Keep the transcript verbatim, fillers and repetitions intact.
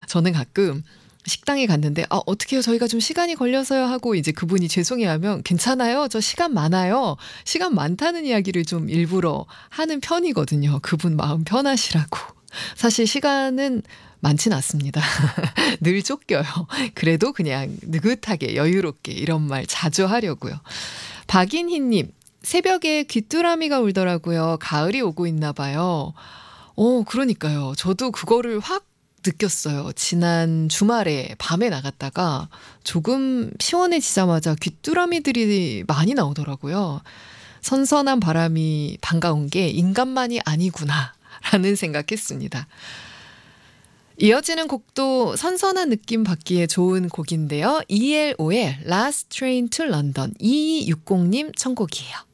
저는 가끔 식당에 갔는데 "아 어떡해요. 저희가 좀 시간이 걸려서요." 하고 이제 그분이 죄송해하면 "괜찮아요. 저 시간 많아요." 시간 많다는 이야기를 좀 일부러 하는 편이거든요. 그분 마음 편하시라고. 사실 시간은 많진 않습니다. 늘 쫓겨요. 그래도 그냥 느긋하게 여유롭게 이런 말 자주 하려고요. 박인희 님. "새벽에 귀뚜라미가 울더라고요. 가을이 오고 있나 봐요." 어 그러니까요. 저도 그거를 확 느꼈어요. 지난 주말에 밤에 나갔다가 조금 시원해지자마자 귀뚜라미들이 많이 나오더라고요. '선선한 바람이 반가운 게 인간만이 아니구나.'라는 생각했습니다. 이어지는 곡도 선선한 느낌 받기에 좋은 곡인데요. 이엘오의 Last Train to London 이이육공 님 청곡이에요.